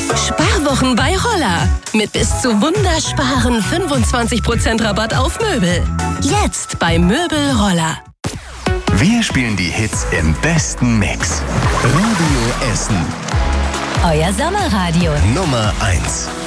Sparwochen bei Roller. Mit bis zu wundersparen 25% Rabatt auf Möbel. Jetzt bei Möbel Roller. Wir spielen die Hits im besten Mix. Radio Essen. Euer Sommerradio. Nummer 1.